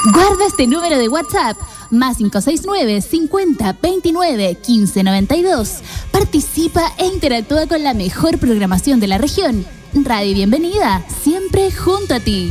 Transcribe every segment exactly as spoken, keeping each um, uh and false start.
Guarda este número de WhatsApp, más cinco seis nueve, cincuenta, veintinueve, quince, noventa y dos. Participa e interactúa con la mejor programación de la región. Radio Bienvenida, siempre junto a ti.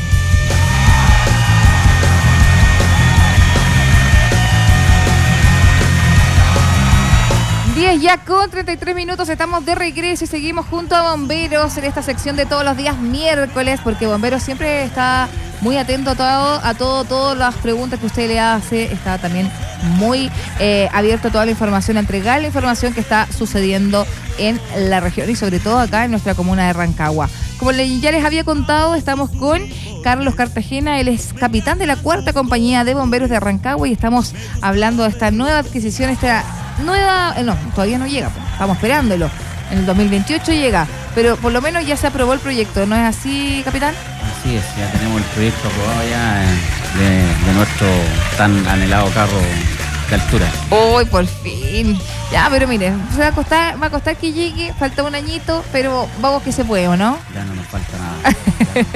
diez ya con treinta y tres minutos, estamos de regreso y seguimos junto a Bomberos en esta sección de todos los días miércoles, porque Bomberos siempre está muy atento a todo, a todo, todas las preguntas que usted le hace, está también muy eh, abierto a toda la información, a entregar la información que está sucediendo en la región y sobre todo acá en nuestra comuna de Rancagua. Como ya les había contado, estamos con Carlos Cartagena, él es capitán de la cuarta compañía de bomberos de Rancagua y estamos hablando de esta nueva adquisición, esta nueva, no, todavía no llega, estamos esperándolo, en el dos mil veintiocho llega, pero por lo menos ya se aprobó el proyecto, ¿no es así, capitán? Así es, ya tenemos el proyecto aprobado ya de, de nuestro tan anhelado carro de altura. ¡Uy, por fin! Ya, pero mire, se va a costar, va a costar que llegue, falta un añito, pero vamos que se puede, ¿o no? Ya no nos falta nada.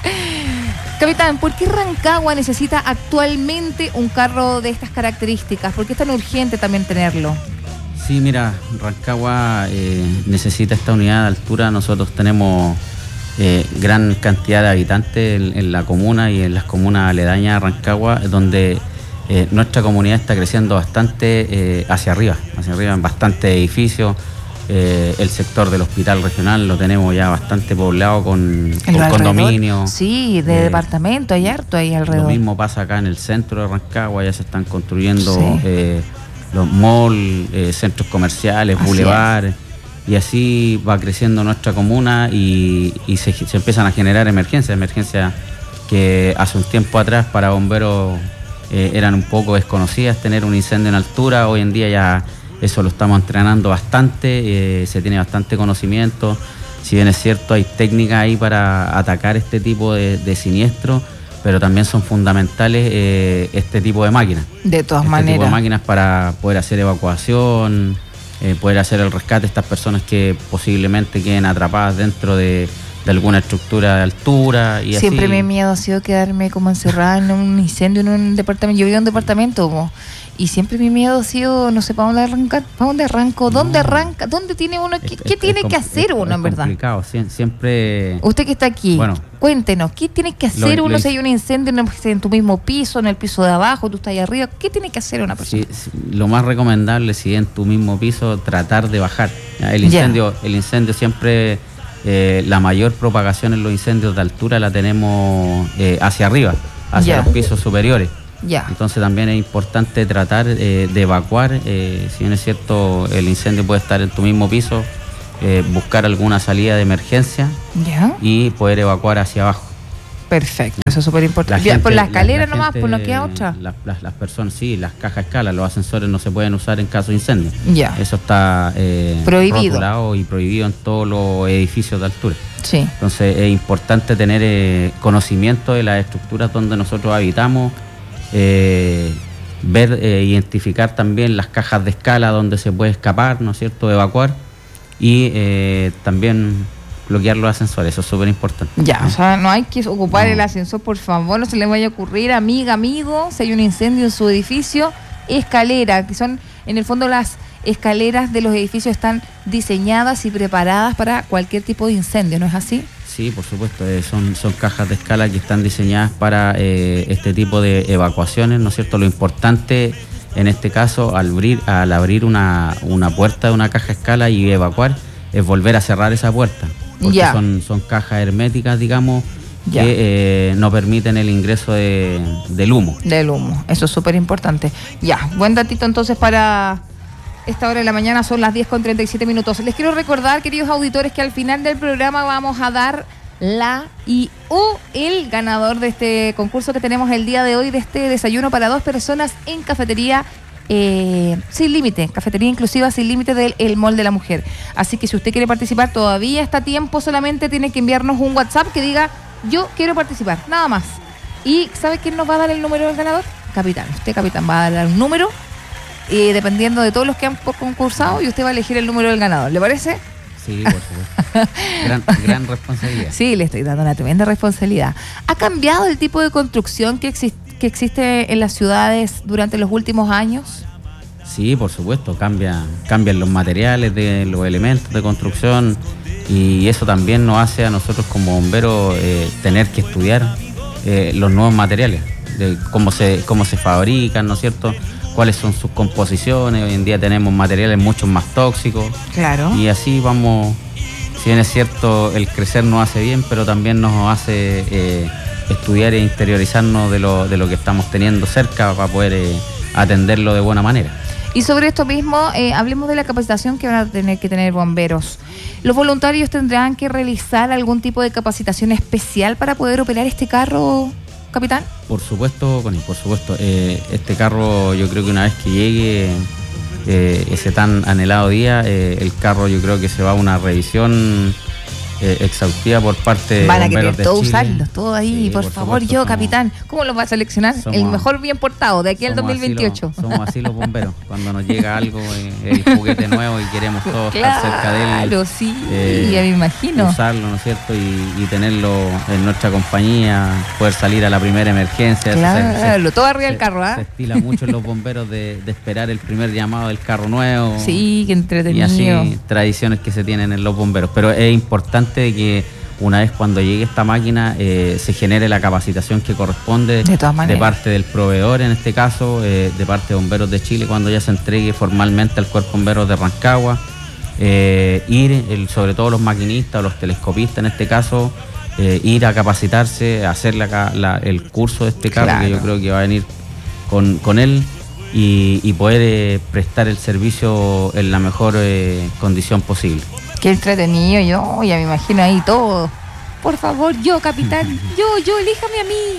Capitán, ¿por qué Rancagua necesita actualmente un carro de estas características? ¿Por qué es tan urgente también tenerlo? Sí, mira, Rancagua eh, necesita esta unidad de altura. Nosotros tenemos eh, gran cantidad de habitantes en, en la comuna y en las comunas aledañas a Rancagua, donde eh, nuestra comunidad está creciendo bastante eh, hacia arriba, hacia arriba en bastantes edificios. Eh, el sector del hospital regional lo tenemos ya bastante poblado con, con condominios. Sí, de eh, departamento, hay harto ahí alrededor. Lo mismo pasa acá en el centro de Rancagua, ya se están construyendo sí. eh, los malls, eh, centros comerciales, bulevares, y así va creciendo nuestra comuna y, y se, se empiezan a generar emergencias, emergencias que hace un tiempo atrás para bomberos eh, eran un poco desconocidas, tener un incendio en altura. Hoy en día ya eso lo estamos entrenando bastante, eh, se tiene bastante conocimiento. Si bien es cierto, hay técnicas ahí para atacar este tipo de, de siniestros, pero también son fundamentales eh, este tipo de máquinas. De todas este maneras. Este tipo de máquinas para poder hacer evacuación, eh, poder hacer el rescate de estas personas que posiblemente queden atrapadas dentro de, de alguna estructura de altura. Y siempre así. Mi miedo ha sido quedarme como encerrada en un incendio en un departamento. Yo vivo en un departamento como... Y siempre mi miedo ha sido, no sé, ¿para dónde arrancar? ¿Para dónde arranco? ¿Dónde no. arranca? ¿Dónde tiene uno? ¿Qué, es, ¿qué es, tiene es, que hacer es, uno, es en verdad? Es complicado, siempre... Usted que está aquí, bueno, cuéntenos, ¿qué tiene que hacer lo, uno lo, si hay un incendio en, en tu mismo piso, en el piso de abajo, tú estás ahí arriba? ¿Qué tiene que hacer una persona? Sí, lo más recomendable, si en tu mismo piso, tratar de bajar. El incendio, el incendio siempre, eh, la mayor propagación en los incendios de altura la tenemos eh, hacia arriba, hacia ya. los pisos superiores. Ya. Entonces también es importante tratar eh, de evacuar, eh, si bien es cierto el incendio puede estar en tu mismo piso, eh, buscar alguna salida de emergencia ya. y poder evacuar hacia abajo. Perfecto, eso es súper importante. La gente, por la escalera la, la nomás, gente, por no queda otra. La, la, las personas, sí, las cajas escala, los ascensores no se pueden usar en caso de incendio. Ya. Eso está eh, prohibido. rotulado y prohibido en todos los edificios de altura. Sí. Entonces es importante tener eh, conocimiento de las estructuras donde nosotros habitamos. Eh, ver, eh, identificar también las cajas de escala donde se puede escapar, ¿no es cierto?, evacuar y eh, también bloquear los ascensores, eso es súper importante. Ya, ¿eh? O sea, no hay que ocupar no. el ascensor, por favor, no se le vaya a ocurrir, amiga, amigo, si hay un incendio en su edificio, escalera, que son en el fondo las escaleras de los edificios están diseñadas y preparadas para cualquier tipo de incendio, ¿no es así? Sí, por supuesto, eh, son, son cajas de escala que están diseñadas para eh, este tipo de evacuaciones, ¿no es cierto? Lo importante en este caso, al abrir, al abrir una, una puerta de una caja de escala y evacuar, es volver a cerrar esa puerta, porque ya. son, son cajas herméticas, digamos, ya. que eh, no permiten el ingreso de, del humo. Del humo, eso es súper importante. Ya, buen datito entonces para... Esta hora de la mañana son las diez con treinta y siete minutos. Les quiero recordar, queridos auditores, que al final del programa vamos a dar la y o el ganador de este concurso que tenemos el día de hoy, de este desayuno para dos personas en cafetería eh, sin límite, cafetería inclusiva sin límite del El Mall de la Mujer. Así que si usted quiere participar, todavía está a tiempo, solamente tiene que enviarnos un WhatsApp que diga yo quiero participar, nada más. ¿Y sabe quién nos va a dar el número del ganador? Capitán, usted capitán va a dar un número. Y dependiendo de todos los que han concursado, y usted va a elegir el número del ganador. ¿Le parece? Sí, por supuesto. gran, gran responsabilidad. Sí, le estoy dando una tremenda responsabilidad. ¿Ha cambiado el tipo de construcción que, exist- que existe en las ciudades durante los últimos años? Sí, por supuesto, cambia, cambian los materiales, de los elementos de construcción, y eso también nos hace a nosotros como bomberos eh, tener que estudiar eh, los nuevos materiales, de cómo se, cómo se fabrican, ¿no es cierto?, cuáles son sus composiciones. Hoy en día tenemos materiales mucho más tóxicos. Claro. Y así vamos, si bien es cierto, el crecer nos hace bien, pero también nos hace eh, estudiar e interiorizarnos de lo, de lo que estamos teniendo cerca para poder eh, atenderlo de buena manera. Y sobre esto mismo, eh, hablemos de la capacitación que van a tener que tener bomberos. ¿Los voluntarios tendrán que realizar algún tipo de capacitación especial para poder operar este carro, capitán? Por supuesto, Connie, por supuesto. Eh, este carro, yo creo que una vez que llegue eh, ese tan anhelado día, eh, el carro yo creo que se va a una revisión eh, exhaustiva por parte de Van a bomberos querer de todos Chile. usarlos, todo ahí, Sí, por, por favor, supuesto, yo, somos- capitán. ¿Cómo los va a seleccionar? somos- El mejor bien portado de aquí al Somos dos mil veintiocho. así los- somos así los bomberos. Cuando nos llega algo, eh, el juguete nuevo y queremos todos estar cerca de él. Claro, sí, eh, ya me imagino. Usarlo, ¿no es cierto? Y, y tenerlo en nuestra compañía, poder salir a la primera emergencia. Eso se- se- Claro, todo arriba del se- carro, ¿ah? Se estila mucho en los bomberos de, de esperar el primer llamado del carro nuevo. Sí, qué Y entretenido. así tradiciones que se tienen en los bomberos. Pero es importante que una vez cuando llegue esta máquina eh, se genere la capacitación que corresponde De todas maneras. parte del proveedor, en este caso, eh, de parte de Bomberos de Chile, cuando ya se entregue formalmente al Cuerpo Bomberos de Rancagua. Eh, ir, el, sobre todo los maquinistas o los telescopistas en este caso, eh, ir a capacitarse, a hacer la, ca- la- el curso de este carro, Claro. que yo creo que va a venir con, con él, y, y poder eh, prestar el servicio en la mejor eh, condición posible. Qué entretenido, yo ya me imagino ahí todo. Por favor, yo, capitán, yo, yo, elíjame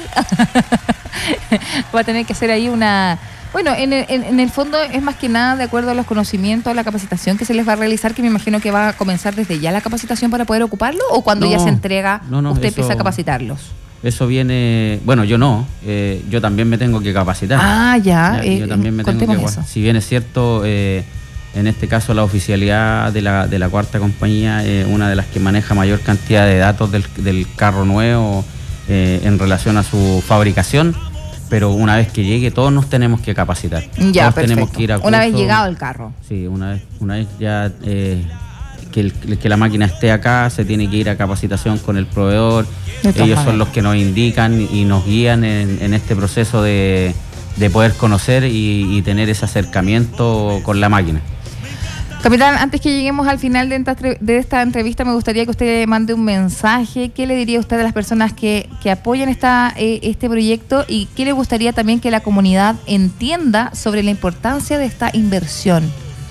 a mí. Va a tener que hacer ahí una... Bueno, en el, en, en el fondo es más que nada de acuerdo a los conocimientos, a la capacitación que se les va a realizar, que me imagino que va a comenzar desde ya la capacitación para poder ocuparlo, o cuando No, ya se entrega, no, no, usted eso- empieza a capacitarlos. Eso viene, bueno, yo no, eh, yo también me tengo que capacitar. Ah, ya, Ya, eh, yo también me tengo que, contémonos eso. si bien es cierto, eh, en este caso la oficialidad de la, de la cuarta compañía, eh, una de las que maneja mayor cantidad de datos del, del carro nuevo eh, en relación a su fabricación, pero una vez que llegue todos nos tenemos que capacitar. Ya, todos perfecto. tenemos que ir a Una vez cursos. llegado el carro. Sí, una vez, una vez ya eh, que, el- que la máquina esté acá, se tiene que ir a capacitación con el proveedor. De todas Ellos son maneras. los que nos indican y nos guían en, en este proceso de, de poder conocer y, y tener ese acercamiento con la máquina. Capitán, antes que lleguemos al final de esta, de esta entrevista, me gustaría que usted mande un mensaje. ¿Qué le diría usted a las personas que, que apoyan esta, eh, este proyecto, y qué le gustaría también que la comunidad entienda sobre la importancia de esta inversión?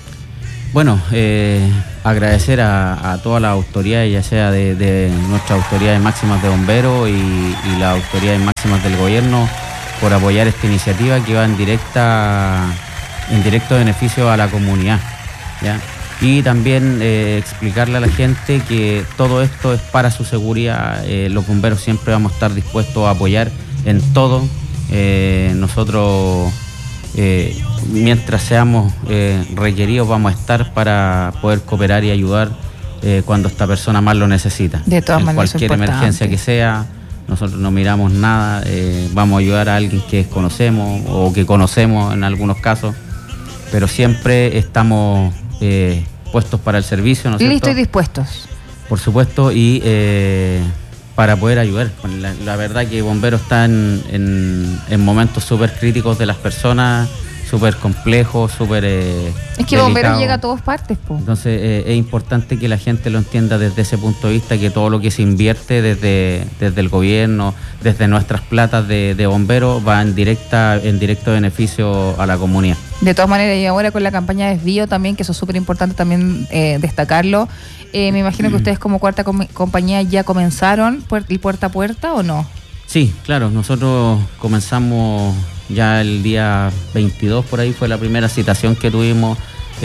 Bueno, eh, agradecer a, a todas las autoridades, ya sea de, de nuestras autoridades máximas de bomberos y, y las autoridades máximas del gobierno, por apoyar esta iniciativa que va en directa, en directo beneficio a la comunidad, ¿ya? Y también eh, explicarle a la gente que todo esto es para su seguridad. Eh, los bomberos siempre vamos a estar dispuestos a apoyar en todo. Eh, nosotros, eh, mientras seamos eh, requeridos, vamos a estar para poder cooperar y ayudar eh, cuando esta persona más lo necesita. De todas En maneras, eso es cualquier emergencia importante. que sea, nosotros no miramos nada, eh, vamos a ayudar a alguien que desconocemos o que conocemos en algunos casos, pero siempre estamos eh, puestos para el servicio, ¿no es Listos y cierto? dispuestos. Por supuesto, y eh, para poder ayudar. La, la verdad que Bomberos está en, en, en momentos súper críticos de las personas, súper complejos, súper eh, Es que Bomberos delicados. llega a todas partes, po. Entonces eh, es importante que la gente lo entienda desde ese punto de vista, que todo lo que se invierte desde, desde el gobierno, desde nuestras platas de, de bomberos, va en directa en directo beneficio a la comunidad. De todas maneras, y ahora con la campaña de desvío también, que eso es súper importante también eh, destacarlo. Eh, me imagino que ustedes como cuarta com- compañía ya comenzaron puer- el puerta a puerta, ¿o no? Sí, claro, nosotros comenzamos ya el día veintidós, por ahí fue la primera citación que tuvimos,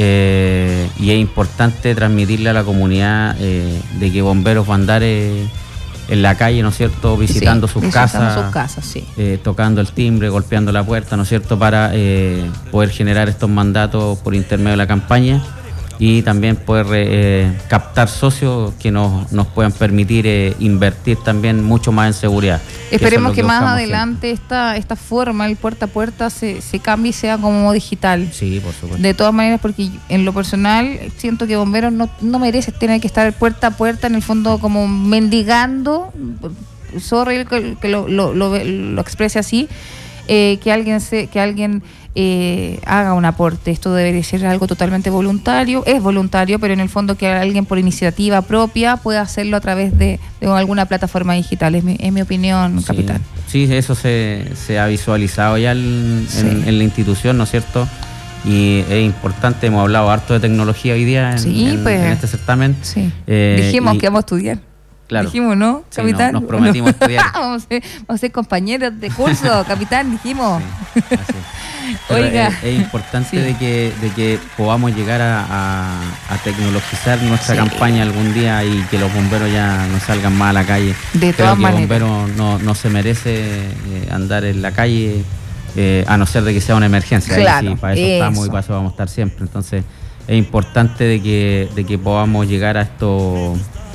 eh, y es importante transmitirle a la comunidad eh, de que Bomberos va a andar eh, en la calle, ¿no es cierto?, visitando Sí, sus visitando casas, sus casas, sí. eh, tocando el timbre, golpeando la puerta, ¿no es cierto?, para eh, poder generar estos mandatos por intermedio de la campaña. y también poder eh, captar socios que nos, nos puedan permitir eh, invertir también mucho más en seguridad. Esperemos que, que más buscamos adelante esta, esta forma, el puerta a puerta, se, se cambie y sea como digital. Sí, por supuesto. De todas maneras, porque en lo personal siento que bomberos no, no merece tener que estar puerta a puerta, en el fondo como mendigando, sorry que, que lo, lo, lo, lo exprese así, eh, que alguien se, que alguien eh, haga un aporte. Esto debería ser algo totalmente voluntario, es voluntario, pero en el fondo que alguien por iniciativa propia pueda hacerlo a través de, de alguna plataforma digital, es mi, es mi opinión, sí, capitán. Sí, eso se, se ha visualizado ya el, sí. en, en la institución, ¿no es cierto? Y es importante, hemos hablado harto de tecnología hoy día en, sí, en, pues, en este certamen. Sí. Eh, Dijimos y, que vamos a estudiar. Claro. Dijimos, ¿no, sí, capitán? No, nos prometimos no. estudiar. vamos, a ser, vamos a ser compañeros de curso, capitán, dijimos. Sí, así. Oiga. Es, es importante sí. de, que, de que podamos llegar a, a, a tecnologizar nuestra sí. campaña algún día y que los bomberos ya no salgan más a la calle. De Creo todas que maneras. el bombero no, no se merece eh, andar en la calle, eh, a no ser de que sea una emergencia. Claro, Ahí sí, para eso, eso estamos y para eso vamos a estar siempre. Entonces es importante de que, de que podamos llegar a esto,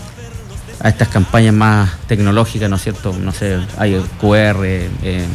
a estas campañas más tecnológicas, ¿no es cierto? No sé, hay Q R, eh,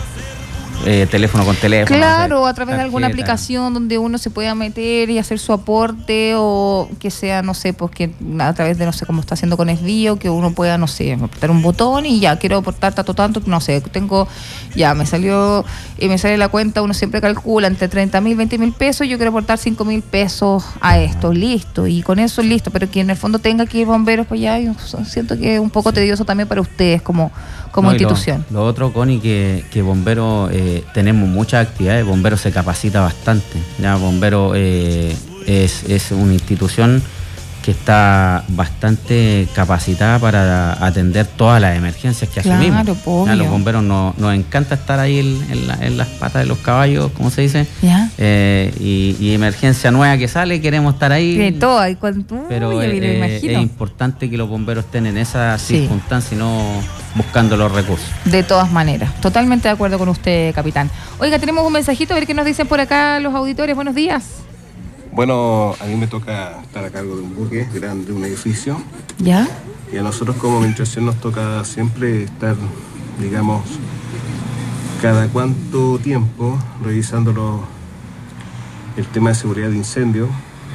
eh, teléfono con teléfono. Claro, no sé, a través de alguna aplicación donde uno se pueda meter y hacer su aporte, o que sea, no sé, pues que a través de, no sé, cómo está haciendo con Esvío, que uno pueda, no sé, apretar un botón y ya, quiero aportar tanto, tanto, no sé, tengo, ya, me salió, y me sale la cuenta, uno siempre calcula entre treinta mil, veinte mil pesos, yo quiero aportar cinco mil pesos a esto, listo, y con eso listo, pero que en el fondo tenga que ir bomberos pues ya, yo siento que es un poco tedioso también para ustedes como, como no, institución. Lo, lo otro, Connie, que, que bomberos, eh, tenemos muchas actividades, bomberos se capacita bastante, ya bomberos eh, es, es una institución que está bastante capacitada para atender todas las emergencias que claro, asumimos. Obvio. Ya, los bomberos no, nos encanta estar ahí en, en, la, en las patas de los caballos, como se dice, ¿ya? Eh, y, y emergencia nueva que sale, queremos estar ahí. De todo, y cuando, pero uy, eh, me imagino. Es importante que los bomberos estén en esa sí. circunstancia y no buscando los recursos. De todas maneras, totalmente de acuerdo con usted, capitán. Oiga, tenemos un mensajito, a ver qué nos dicen por acá los auditores. Buenos días. Bueno, a mí me toca estar a cargo de un buque grande, un edificio. ¿Ya? Y a nosotros como administración nos toca siempre estar, digamos, cada cuánto tiempo revisando los, el tema de seguridad de incendio.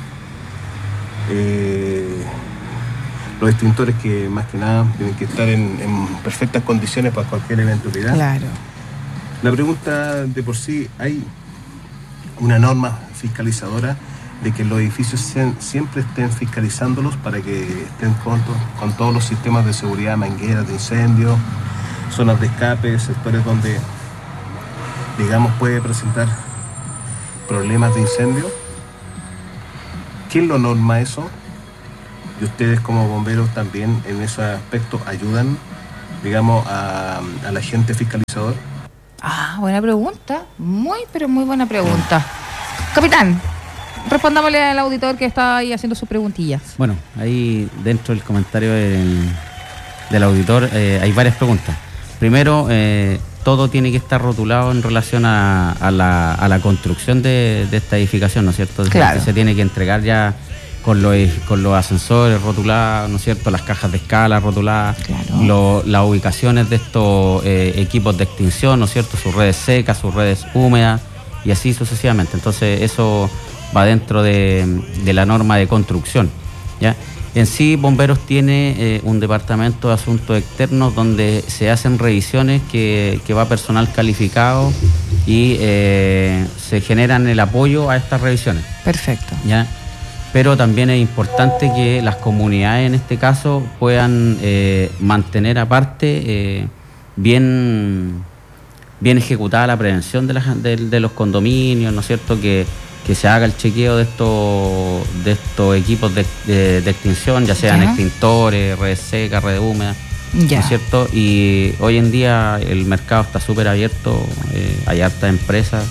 Eh, los extintores que más que nada tienen que estar en, en perfectas condiciones para cualquier eventualidad. Claro. La pregunta de por sí, ¿hay una norma fiscalizadora de que los edificios sean, siempre estén fiscalizándolos para que estén con, con todos los sistemas de seguridad, mangueras de incendio, zonas de escape, sectores donde, digamos, puede presentar problemas de incendio? ¿Quién lo norma eso? Y ustedes como bomberos también en ese aspecto ayudan, digamos, a, a la agente fiscalizador. Ah, buena pregunta, muy pero muy buena pregunta. Capitán, respondámosle al auditor que está ahí haciendo sus preguntillas. Bueno, ahí dentro del comentario del, del auditor eh, hay varias preguntas. Primero, eh, todo tiene que estar rotulado en relación a, a, la, a la construcción de, de esta edificación, ¿no es cierto? Claro. Se tiene que entregar ya con los, con los ascensores rotulados, ¿no es cierto? Las cajas de escala rotuladas, claro. lo, las ubicaciones de estos eh, equipos de extinción, ¿no es cierto? Sus redes secas, sus redes húmedas y así sucesivamente. Entonces eso va dentro de, de la norma de construcción, ¿ya? En sí, Bomberos tiene eh, un departamento de asuntos externos donde se hacen revisiones que, que va personal calificado y eh, se generan el apoyo a estas revisiones. Perfecto. ¿Ya? Pero también es importante que las comunidades en este caso puedan eh, mantener aparte eh, bien, bien ejecutada la prevención de, las, de, de los condominios, ¿no es cierto? Que que se haga el chequeo de estos de estos equipos de, de, de extinción, ya sean ¿ya? extintores, redes secas, redes húmedas, ya. ¿no es cierto? Y hoy en día el mercado está súper abierto, eh, hay hartas empresas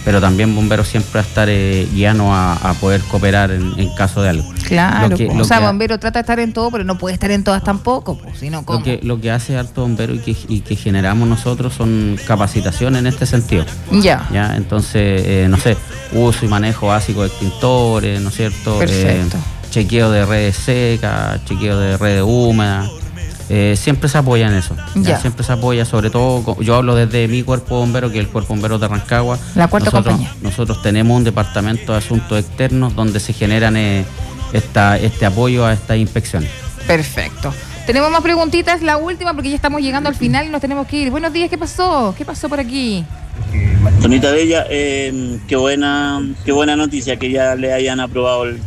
pero también bomberos siempre a estar eh, guianos a, a poder cooperar en, en caso de algo. Claro, Lo que- po. lo o sea, que ha- bombero trata de estar en todo, pero no puede estar en todas tampoco, pues, sino ¿cómo? Lo que, lo que hace Alto Bombero y que, y que generamos nosotros son capacitaciones en este sentido. Ya. ¿Ya? Entonces, eh, no sé, uso y manejo básico de extintores, ¿no es cierto? Perfecto. Eh, chequeo de redes secas, chequeo de redes húmedas. Eh, siempre se apoya en eso. ¿ya? Ya. Siempre se apoya, sobre todo, co- yo hablo desde mi cuerpo bombero, que es el cuerpo bombero de Rancagua. La cuarta nosotros, compañía. Nosotros tenemos un departamento de asuntos externos donde se generan eh, esta, este apoyo a estas inspecciones. Perfecto. Tenemos más preguntitas, la última, porque ya estamos llegando al final y nos tenemos que ir. Buenos días, ¿qué pasó? ¿Qué pasó por aquí? Tonita Bella, eh, qué buena qué buena noticia que ya le hayan aprobado el-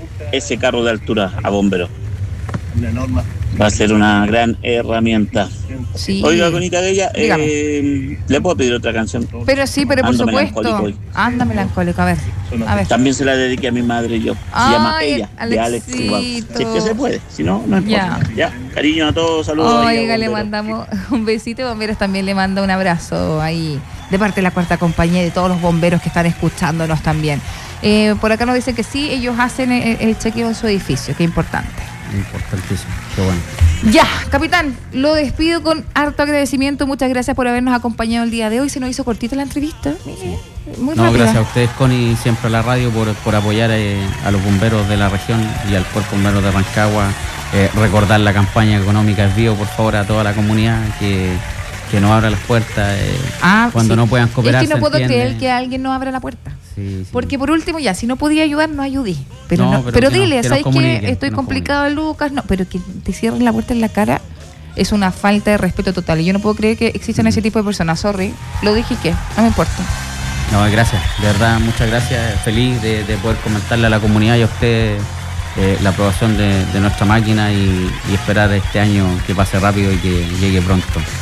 ese carro de altura a bomberos. Una norma. Va a ser una gran herramienta. Sí. Oiga, Tonita Bella, Dígame. eh, ¿le puedo pedir otra canción? Pero sí, pero por Ando supuesto. melancólico hoy. Anda melancólico, a ver. A ver. También se la dediqué a mi madre y yo. Se Ay, llama Ella, de Alex Alexito. Ubago. Si es que se puede, si no, no importa. Ya. Ya, cariño a todos, saludos. ahí a Oiga, le bomberos. mandamos un besito. Bomberos también le manda un abrazo ahí de parte de la cuarta compañía y de todos los bomberos que están escuchándonos también. Eh, por acá nos dicen que sí, ellos hacen el, el chequeo en su edificio, qué importante. Importantísimo, qué bueno. Ya, capitán, lo despido con harto agradecimiento. Muchas gracias por habernos acompañado el día de hoy. Se nos hizo cortita la entrevista. Mire, muy No, rápida. gracias a ustedes, Connie, siempre a la radio por, por apoyar eh, a los bomberos de la región y al cuerpo bombero de Rancagua. Eh, recordar la campaña económica Es Vivo, por favor, a toda la comunidad que, que nos abra las puertas eh, Ah, cuando sí. no puedan cooperar. Es que no ¿se puedo entiende? creer que alguien no abra la puerta. Sí, sí. Porque por último, ya, si no podía ayudar, no ayudé. Pero, No, no, pero pero que nos- dile, que nos ¿sabes qué? comuniquen, Estoy que nos complicado, Lucas. No, pero que te cierren la puerta en la cara es una falta de respeto total. Y yo no puedo creer que existan Mm. ese tipo de personas. Sorry. Lo dije y qué. No me importa. No, gracias, de verdad, muchas gracias. Feliz de, de poder comentarle a la comunidad y a usted eh, la aprobación de, de nuestra máquina y, y esperar este año que pase rápido y que llegue pronto.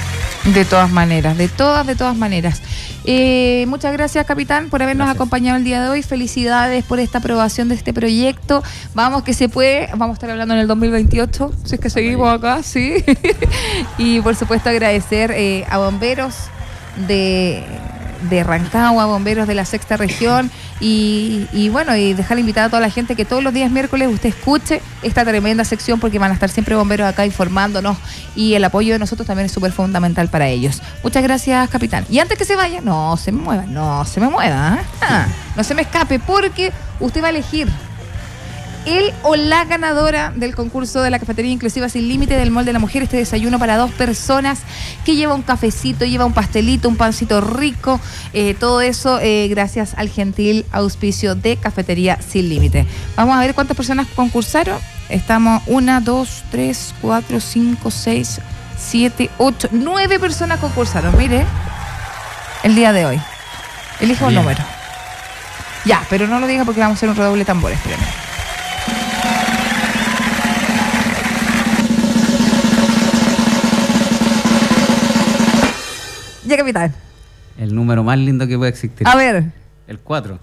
De todas maneras, de todas, de todas maneras. Eh, muchas gracias, capitán, por habernos Gracias. acompañado el día de hoy. Felicidades por esta aprobación de este proyecto. Vamos que se puede. Vamos a estar hablando en el dos mil veintiocho, si es que seguimos acá, sí. Y por supuesto agradecer eh, a bomberos de, de Rancagua, bomberos de la sexta región y, y bueno, y dejar invitada a toda la gente que todos los días miércoles usted escuche esta tremenda sección porque van a estar siempre bomberos acá informándonos y el apoyo de nosotros también es súper fundamental para ellos. Muchas gracias, capitán. Y antes que se vaya, no se me mueva, no se me mueva, ¿eh? Ah, no se me escape porque usted va a elegir el o la ganadora del concurso de la cafetería inclusiva sin límite del Mall de la Mujer, este desayuno para dos personas que lleva un cafecito, lleva un pastelito, un pancito rico, eh, todo eso eh, gracias al gentil auspicio de Cafetería Sin Límite. Vamos a ver cuántas personas concursaron. Estamos una, dos, tres, cuatro, cinco, seis, siete, ocho, nueve personas concursaron, mire, el día de hoy. Elija un Bien. número. Ya, pero no lo diga porque vamos a hacer un redoble de tambores, espérame. Ya, capitán. El número más lindo que puede existir. A ver. El cuatro.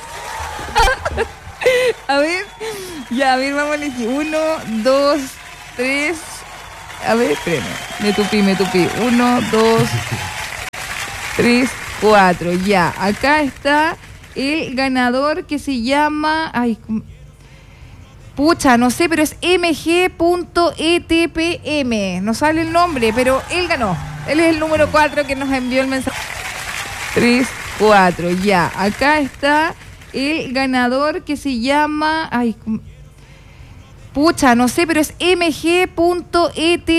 A ver. Ya, a ver, vamos a elegir. Uno, dos, tres. A ver, espérame. Me tupí, me tupí. Uno, dos, tres, cuatro. Ya, acá está el ganador que se llama... Ay, ¿cómo? Pucha, no sé, pero es M G punto E T P M. No sale el nombre, pero él ganó. Él es el número cuatro que nos envió el mensaje. Tres, cuatro, ya. Acá está el ganador que se llama... Ay, ¿cómo? Pucha, no sé, pero es M G punto E T P M.